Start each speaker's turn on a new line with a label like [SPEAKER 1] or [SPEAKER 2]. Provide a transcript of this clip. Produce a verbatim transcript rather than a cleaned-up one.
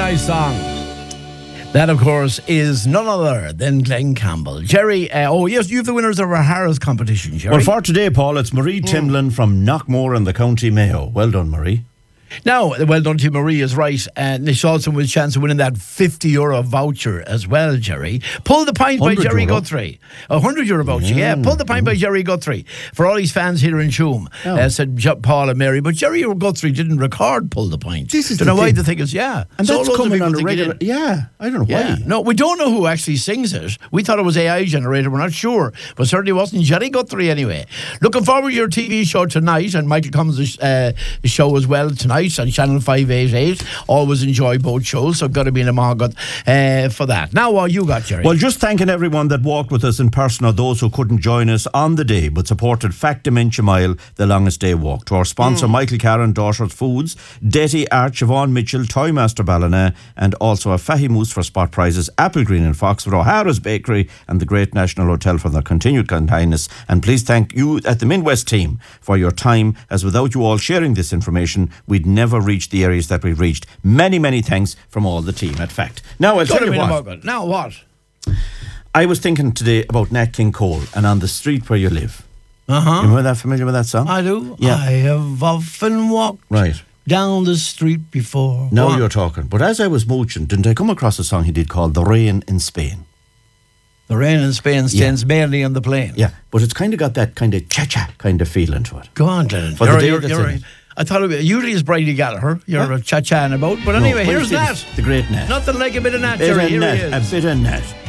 [SPEAKER 1] nice song. That, of course, is none other than Glenn Campbell. Jerry, uh, oh, yes, you have the winners of our Harris competition, Jerry.
[SPEAKER 2] Well, for today, Paul, it's Marie Timlin from Knockmore in the County Mayo. Well done, Marie.
[SPEAKER 1] Now, well done to Marie is right. And uh, Nish also with a chance of winning that fifty euro voucher as well, Jerry. Pull the Pint by Jerry
[SPEAKER 2] euro.
[SPEAKER 1] Guthrie. A one hundred euro voucher, yeah. yeah. Pull the Pint mm. by Jerry Guthrie. For all his fans here in Shoom, oh. uh, said Paul and Mary. But Jerry Guthrie didn't record Pull the Pint.
[SPEAKER 2] This is
[SPEAKER 1] don't know
[SPEAKER 2] thing.
[SPEAKER 1] why the thing is, yeah.
[SPEAKER 2] And
[SPEAKER 1] so
[SPEAKER 2] that's coming on a regular... Yeah, I don't know
[SPEAKER 1] yeah.
[SPEAKER 2] why.
[SPEAKER 1] No, we don't know who actually sings it. We thought it was A I generated. We're not sure. But certainly wasn't Jerry Guthrie anyway. Looking forward to your T V show tonight. And Michael Cummins' uh, show as well tonight on Channel five eighty-eight. Always enjoy both shows, so got to be in a market uh, for that. Now, what you got, Jerry?
[SPEAKER 2] Well, just thanking everyone that walked with us in person or those who couldn't join us on the day but supported Fact Dementia Mile, the longest day walk. To our sponsor, mm. Michael Carron, Daughters Foods, Detty Art, Siobhan Mitchell, Toymaster Ballina, and also a Fahy Moose for spot prizes, Apple Green and Foxford, O'Hara's Bakery, and the Great National Hotel for their continued kindness. And please thank you at the Midwest team for your time, as without you all sharing this information, we'd never reach the areas that we've reached. Many, many thanks from all the team at Fact. Now, I'll tell you what.
[SPEAKER 1] Now what?
[SPEAKER 2] I was thinking today about Nat King Cole and On the Street Where You Live.
[SPEAKER 1] Uh-huh.
[SPEAKER 2] You remember that? Familiar with that song?
[SPEAKER 1] I do.
[SPEAKER 2] Yeah.
[SPEAKER 1] I have often walked
[SPEAKER 2] right.
[SPEAKER 1] down the street before.
[SPEAKER 2] Now
[SPEAKER 1] what?
[SPEAKER 2] You're talking. But as I was mooching, didn't I come across a song he did called The Rain in Spain?
[SPEAKER 1] The rain in Spain stands yeah. mainly on the plain.
[SPEAKER 2] Yeah, but it's kind of got that kind of cha-cha kind of feeling to it.
[SPEAKER 1] Go on, Glenn.
[SPEAKER 2] For
[SPEAKER 1] you're,
[SPEAKER 2] the day
[SPEAKER 1] you're, you're, you're, I thought it, usually it's Brady Gallagher. You're huh? cha-cha about. But anyway,
[SPEAKER 2] no,
[SPEAKER 1] here's Nat.
[SPEAKER 2] The great Nat.
[SPEAKER 1] Nothing like a bit of Nat,
[SPEAKER 2] Jerry.
[SPEAKER 1] Here
[SPEAKER 2] Nat,
[SPEAKER 1] he is.
[SPEAKER 2] A bit of Nat.